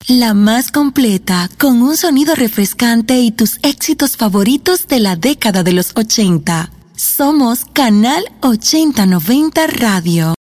La más completa, con un sonido refrescante y tus éxitos favoritos de la década de los 80. Somos Canal 8090 Radio.